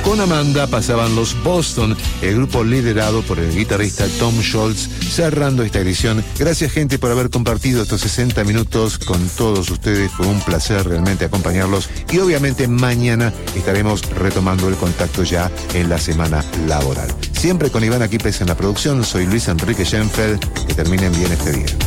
Con Amanda pasaban los Boston, el grupo liderado por el guitarrista Tom Scholz, cerrando esta edición. Gracias, gente, por haber compartido estos 60 minutos con todos ustedes. Fue un placer realmente acompañarlos. Y obviamente mañana estaremos retomando el contacto ya en la semana laboral. Siempre con Iván Aquipes en la producción. Soy Luis Enrique Schenfeld. Que terminen bien este día.